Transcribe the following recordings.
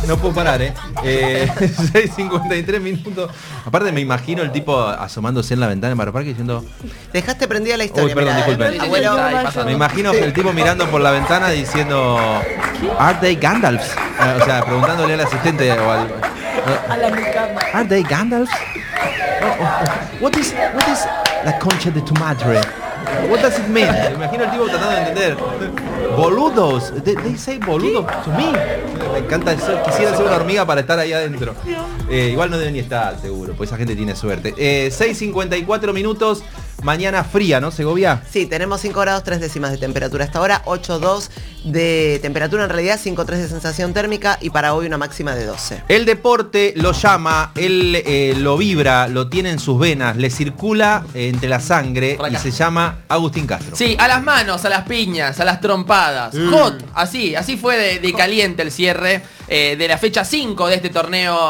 No puedo parar, 6:53 minutos. Aparte me imagino el tipo asomándose en la ventana de Mar del Parque diciendo... Dejaste prendida la historia. Uy, perdón, disculpen. Abuelo, Me imagino el tipo mirando por la ventana diciendo... ¿Are they Gandalfs? O sea, preguntándole al asistente o al... A la mucama. ¿Are they Gandalfs? What is la concha de tu madre? What does it mean? Me imagino el tipo tratando de entender. Boludos. They say boludo to me. Me encanta eso. Quisiera ser una hormiga para estar ahí adentro. Igual no debe ni estar, seguro, pues esa gente tiene suerte. 6:54 minutos. Mañana fría, ¿no, Segovia? Sí, tenemos 5 grados 3 décimas de temperatura hasta ahora, 8,2 de temperatura en realidad, 5,3 de sensación térmica y para hoy una máxima de 12. El deporte lo llama, él lo vibra, lo tiene en sus venas, le circula entre la sangre y se llama Agustín Castro. Sí, a las manos, a las piñas, a las trompadas. Hot, así fue de caliente el cierre de la fecha 5 de este torneo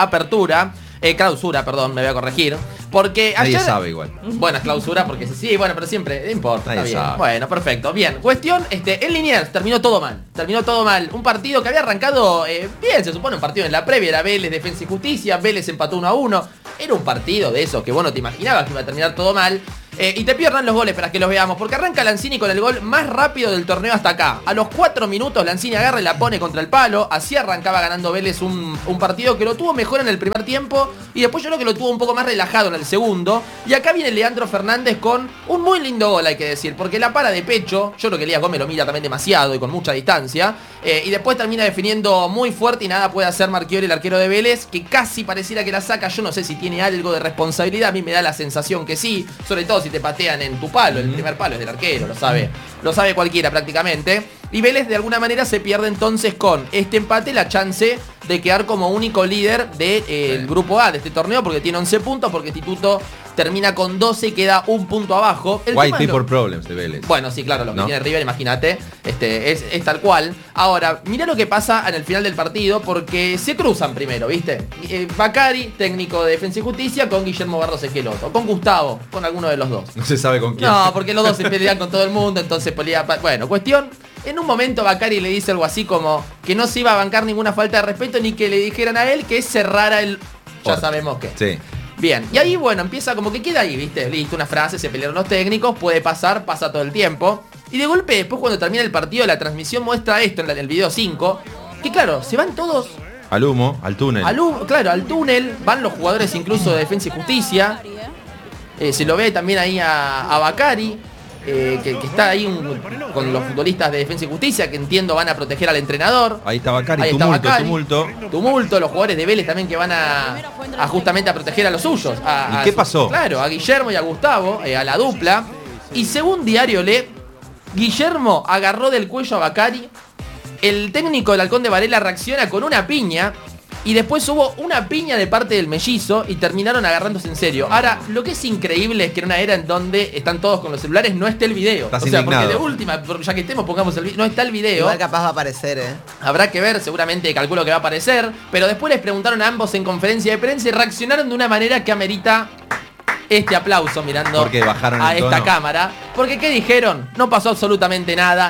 clausura, perdón, me voy a corregir. Porque Nadie ayer... sabe igual. Bueno, es clausura porque sí, bueno, pero siempre, no importa, Nadie está bien. sabe. Bueno, perfecto, bien. Cuestión, en Liniers terminó todo mal. Un partido que había arrancado bien, se supone, un partido en la previa, era Vélez, Defensa y Justicia, Vélez empató 1-1. Era un partido de esos que vos no te imaginabas que iba a terminar todo mal. Y te pierdan los goles para que los veamos, porque arranca Lanzini con el gol más rápido del torneo hasta acá. A los 4 minutos Lanzini agarra y la pone contra el palo. Así arrancaba ganando Vélez un partido que lo tuvo mejor en el primer tiempo y después yo creo que lo tuvo un poco más relajado en el segundo. Y acá viene Leandro Fernández con un muy lindo gol, hay que decir, porque la para de pecho. Yo creo que Elías Gómez lo mira también demasiado y con mucha distancia. Y después termina definiendo muy fuerte y nada puede hacer Marchiori, el arquero de Vélez, que casi pareciera que la saca. Yo no sé si tiene algo de responsabilidad, a mí me da la sensación que sí, sobre todo si te patean en tu palo, el primer palo es del arquero, lo sabe cualquiera prácticamente. Y Vélez de alguna manera se pierde entonces con este empate la chance de quedar como único líder del grupo A de este torneo, porque tiene 11 puntos, porque Instituto termina con 12 y queda un punto abajo. White people problems de Vélez. Bueno, sí, claro, lo que tiene River, imagínate, es tal cual. Ahora, mirá lo que pasa en el final del partido, porque se cruzan primero, ¿viste? Bacari, técnico de Defensa y Justicia, con Guillermo Barros Esqueloto, con Gustavo, con alguno de los dos. No se sabe con quién. No, porque los dos se pelean con todo el mundo, entonces bueno, cuestión, en un momento Bacari le dice algo así como que no se iba a bancar ninguna falta de respeto ni que le dijeran a él que cerrara el... Ya sabemos qué. Sí. Bien, y ahí bueno, empieza como que queda ahí, ¿viste? Listo, una frase, se pelearon los técnicos, puede pasar, pasa todo el tiempo. Y de golpe después cuando termina el partido la transmisión muestra esto en el video 5, que claro, se van todos... Al humo, al túnel. Al túnel, van los jugadores incluso de Defensa y Justicia. Se lo ve también ahí a Bacari, que está ahí con los futbolistas de Defensa y Justicia, que entiendo van a proteger al entrenador. Ahí está Bacari, Ahí está tumulto, Bacari. tumulto. Los jugadores de Vélez también que van a justamente a proteger a los suyos. ¿Y qué pasó? Claro, a Guillermo y a Gustavo, a la dupla. Y según Diario Le, Guillermo agarró del cuello a Bacari. El técnico del Halcón de Varela reacciona con una piña. Y después hubo una piña de parte del mellizo y terminaron agarrándose en serio. Ahora, lo que es increíble es que en una era en donde están todos con los celulares no esté el video. Estás o sea, indignado. porque de última, ya que estemos, pongamos el video. No está el video. Igual capaz va a aparecer, Habrá que ver, seguramente calculo que va a aparecer. Pero después les preguntaron a ambos en conferencia de prensa y reaccionaron de una manera que amerita este aplauso mirando Porque bajaron a el esta tono. cámara. Porque ¿qué dijeron? No pasó absolutamente nada.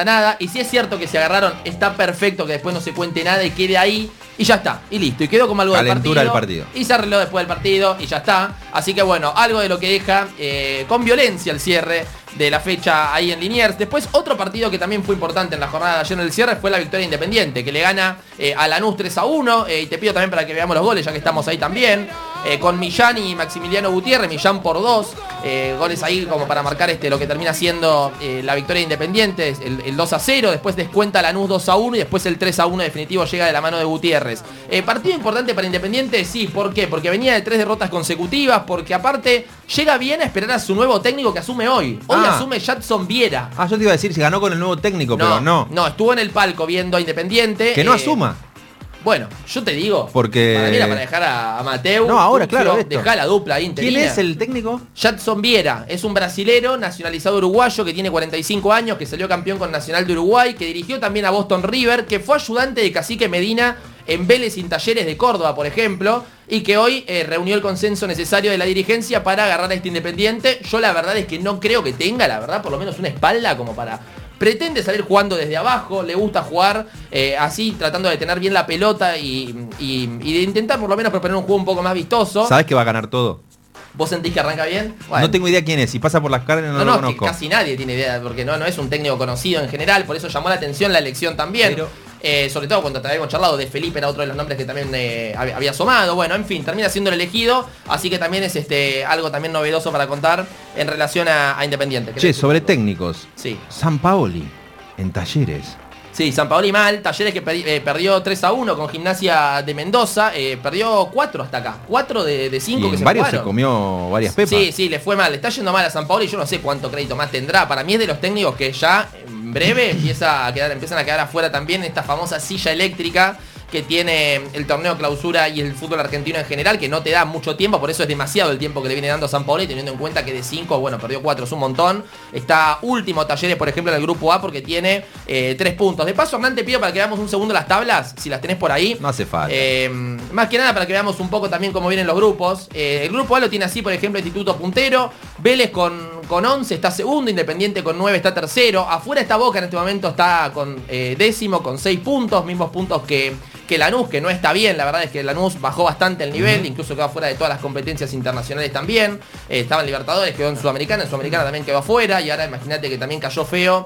Y si es cierto que se agarraron, está perfecto que después no se cuente nada y quede ahí. Y ya está, y listo, y quedó como algo Calentura del del partido. partido. Y se arregló después del partido y ya está. Así que bueno, algo de lo que deja con violencia el cierre de la fecha ahí en Liniers. Después otro partido que también fue importante en la jornada de ayer en el cierre fue la victoria Independiente, que le gana a Lanús 3-1. Y te pido también para que veamos los goles, ya que estamos ahí también. Con Millán y Maximiliano Gutiérrez, Millán por 2. Goles ahí como para marcar lo que termina siendo la victoria Independiente, el 2-0. Después descuenta Lanús 2-1 y después el 3-1 definitivo llega de la mano de Gutiérrez. Partido importante para Independiente, sí, ¿por qué? Porque venía de 3 derrotas consecutivas, porque aparte llega bien a esperar a su nuevo técnico que asume hoy. Hoy asume Jadson Viera. Yo te iba a decir si ganó con el nuevo técnico, pero no. No, estuvo en el palco viendo a Independiente. Que no asuma. Bueno, yo te digo, porque para mí era para dejar a Mateu. No, ahora, claro, dejar la dupla ahí interina. ¿Quién es el técnico? Jadson Viera, es un brasilero nacionalizado uruguayo que tiene 45 años, que salió campeón con Nacional de Uruguay, que dirigió también a Boston River, que fue ayudante de Cacique Medina en Vélez y en Talleres de Córdoba, por ejemplo, y que hoy reunió el consenso necesario de la dirigencia para agarrar a este Independiente. Yo la verdad es que no creo que tenga, la verdad, por lo menos una espalda como para pretende salir jugando desde abajo, le gusta jugar así, tratando de tener bien la pelota y de intentar por lo menos proponer un juego un poco más vistoso. ¿Sabes que va a ganar todo? ¿Vos sentís que arranca bien? Bueno. No tengo idea quién es, si pasa por las carnes no lo que conozco. casi nadie tiene idea, porque no es un técnico conocido en general, por eso llamó la atención la elección también. Sobre todo cuando te habíamos charlado de Felipe, era otro de los nombres que también había asomado. Bueno, en fin, termina siendo el elegido, así que también es algo también novedoso para contar en relación a Independiente. Che, sobre técnicos. Sí. Sampaoli, en Talleres. Sí, Sampaoli mal, Talleres que perdió 3-1 con Gimnasia de Mendoza, perdió 4 hasta acá, 4 de 5 Y que en se varios jugaron. se comió varias pepas. Sí, le fue mal, le está yendo mal a Sampaoli, yo no sé cuánto crédito más tendrá, para mí es de los técnicos que ya en breve empiezan a quedar afuera también esta famosa silla eléctrica que tiene el torneo clausura y el fútbol argentino en general, que no te da mucho tiempo, por eso es demasiado el tiempo que le viene dando a Sampaoli, teniendo en cuenta que de 5, bueno, perdió 4, es un montón. Está último Talleres, por ejemplo, en el grupo A, porque tiene 3 puntos. De paso, Hernán, te pido para que veamos un segundo las tablas, si las tenés por ahí. No hace falta. Más que nada para que veamos un poco también cómo vienen los grupos. El grupo A lo tiene así, por ejemplo, Instituto puntero, Vélez con 11 está segundo, Independiente con 9 está tercero, afuera está Boca en este momento, está con décimo con 6 puntos, mismos puntos que Lanús, que no está bien, la verdad es que Lanús bajó bastante el nivel, incluso quedó fuera de todas las competencias internacionales también. Estaba en Libertadores, quedó en Sudamericana también quedó afuera, y ahora imagínate que también cayó feo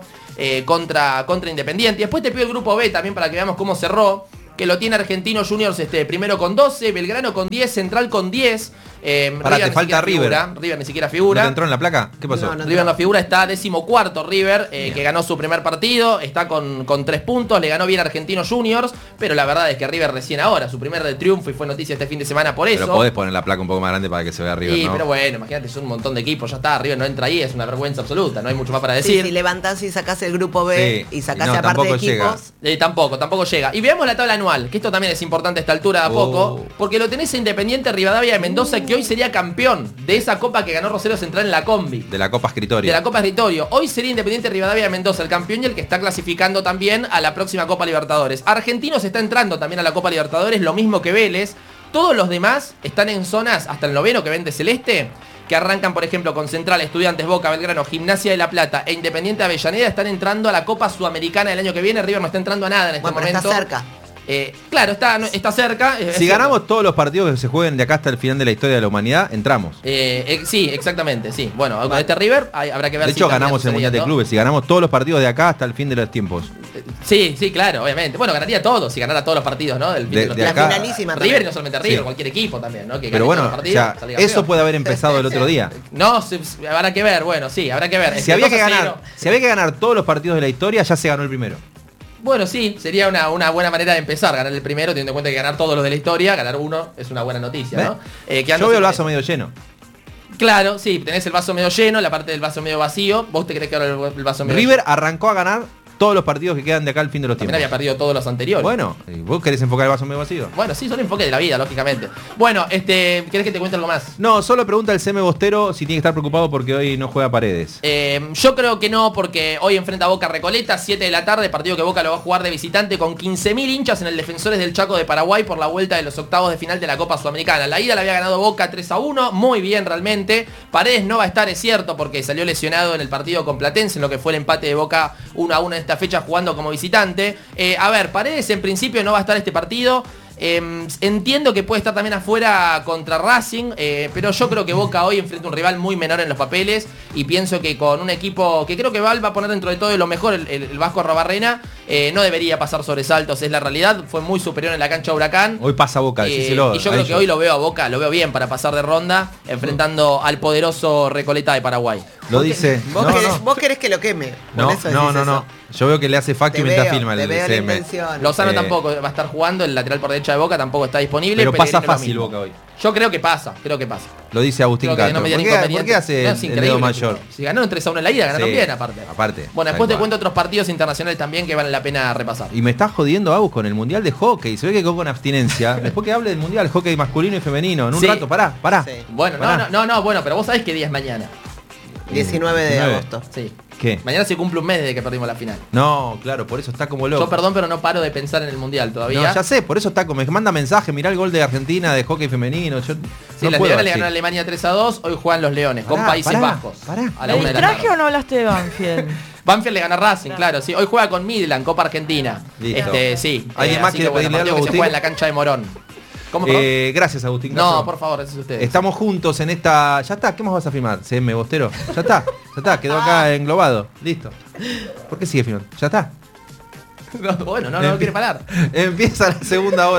contra Independiente. Y después te pido el grupo B también para que veamos cómo cerró, que lo tiene Argentinos Juniors primero con 12, Belgrano con 10, Central con 10. Pará, te falta River. River ni siquiera ¿No figura. te entró en la placa? ¿Qué pasó? No. River no figura, está 14º River, que ganó su primer partido, está con 3 puntos, le ganó bien a Argentinos Juniors, pero la verdad es que River recién ahora, su primer triunfo, y fue noticia este fin de semana por eso. Pero podés poner la placa un poco más grande para que se vea River, Sí, ¿no? pero bueno, imagínate, son un montón de equipos, ya está, River no entra ahí, es una vergüenza absoluta, no hay mucho más para Sí, decir. si levantás y sacás el grupo B Sí, y sacás no, aparte de tampoco llega. equipos. Tampoco llega. Y veamos la tabla anual, que esto también es importante a esta altura de a poco, porque lo tenés a Independiente Rivadavia de Mendoza, que hoy sería campeón de esa copa que ganó Rosario Central en la Combi. De la Copa Escritorio. De la Copa Escritorio. Hoy sería Independiente Rivadavia de Mendoza el campeón y el que está clasificando también a la próxima Copa Libertadores. Argentinos está entrando también a la Copa Libertadores, lo mismo que Vélez. Todos los demás están en zonas, hasta el noveno que vende Celeste, que arrancan, por ejemplo, con Central, Estudiantes, Boca, Belgrano, Gimnasia de La Plata e Independiente Avellaneda, están entrando a la Copa Sudamericana del año que viene. River no está entrando a nada en este Bueno, pero momento. está cerca. Claro, está cerca. Si ganamos todos los partidos que se jueguen de acá hasta el final de la historia de la humanidad, entramos. Sí, exactamente, sí. Bueno, con este River habrá que ver De si hecho, termina ganamos el Mundial de sucediendo. Clubes. Si ganamos todos los partidos de acá hasta el fin de los tiempos. Sí, claro, obviamente. Bueno, ganaría todos, si ganara todos los partidos, ¿no? Del fin De los la tiempos. finalísima River y también. no solamente River, Sí. cualquier equipo también, ¿no? Que gane Pero todos bueno, los partidos, ya, salga eso campeón. puede haber empezado el otro día. No, habrá que ver, bueno, sí, habrá que ver. Si había que 2-0. ganar todos los partidos de la historia, ya se ganó el primero. Bueno, sí, sería una buena manera de empezar, ganar el primero, teniendo en cuenta que ganar todos los de la historia, ganar uno es una buena noticia, ¿no? Yo veo el vaso medio lleno. Claro, sí, tenés el vaso medio lleno, la parte del vaso medio vacío. ¿Vos te crees que ahora el vaso medio River lleno? arrancó a ganar todos los partidos que quedan de acá al fin de los También tiempos. había perdido todos los anteriores. Bueno, ¿vos querés enfocar el vaso medio vacío? Bueno, sí, son enfoques de la vida, lógicamente. Bueno, ¿querés que te cuente algo más? No, solo pregunta el CM Bostero si tiene que estar preocupado porque hoy no juega Paredes. Yo creo que no, porque hoy enfrenta a Boca Recoleta, 7 de la tarde, partido que Boca lo va a jugar de visitante con 15.000 hinchas en el Defensores del Chaco de Paraguay por la vuelta de los octavos de final de la Copa Sudamericana. La ida la había ganado Boca 3-1, muy bien realmente. Paredes no va a estar, es cierto, porque salió lesionado en el partido con Platense, en lo que fue el empate de Boca 1-1 en esta fecha jugando como visitante. A ver, Paredes en principio no va a estar este partido. Entiendo que puede estar también afuera contra Racing, pero yo creo que Boca hoy enfrenta un rival muy menor en los papeles y pienso que con un equipo que creo que Val va a poner dentro de todo de lo mejor, el Vasco Arrobarrena, no debería pasar sobresaltos, es la realidad, fue muy superior en la cancha Huracán. Hoy pasa Boca, decíselo. Y yo creo que hoy lo veo a Boca, lo veo bien para pasar de ronda, enfrentando al poderoso Recoleta de Paraguay. Lo dice. Vos querés que lo queme. No, Por eso no, decís no. eso. Yo veo que le hace facto Te mientras veo, filma te el veo la CM. intención. Lozano tampoco va a estar jugando, el lateral por derecha de Boca tampoco está disponible. Pero pasa Pellegrino lo fácil mismo. Boca hoy. Yo creo que pasa. Lo dice Agustín Creo que Cato. no me dio ¿Por inconveniente. qué hace No, es el increíble dedo que mayor? jugó. Si ganaron 3-1 en la ida, ganaron Sí, bien aparte. aparte. Bueno, Tal después te cual. cuento otros partidos internacionales también que vale la pena repasar. Y me está jodiendo Agus con el Mundial de Hockey. Se ve que quedó con abstinencia. Después que hable del Mundial, hockey masculino y femenino. En un Sí. rato, pará. Sí. Bueno, Pará. no, bueno, pero vos sabés qué día es mañana. 19 de 19. agosto. Sí. ¿Qué? Mañana se cumple un mes desde que perdimos la final. No, claro, por eso está como loco. Yo perdón, pero no paro de pensar en el Mundial todavía. No, ya sé, por eso está como me manda mensaje, mirá el gol de Argentina de hockey femenino. Yo Sí, no las puedo Leones le así. ganaron a Alemania 3-2, hoy juegan los Leones, con Pará, Países pará, Bajos. pará. A la ¿Me 1 de la distraje tarde. o no hablaste de Banfield? Banfield le gana a Racing, claro, sí. Hoy juega con Midland, Copa Argentina. Listo. Sí. ¿Alguien más así quiere que, bueno, pedirle partido algo, que se Agustín? juega en la cancha de Morón. ¿Cómo, perdón? Gracias, Agustín. No, Gracias. por favor, gracias a ustedes. Estamos juntos en esta... Ya está, ¿qué más vas a filmar? CM Bostero. Ya está, quedó acá englobado. Listo. ¿Por qué sigue filmando? Ya está. No, bueno, no quiere parar. Empieza la segunda hora.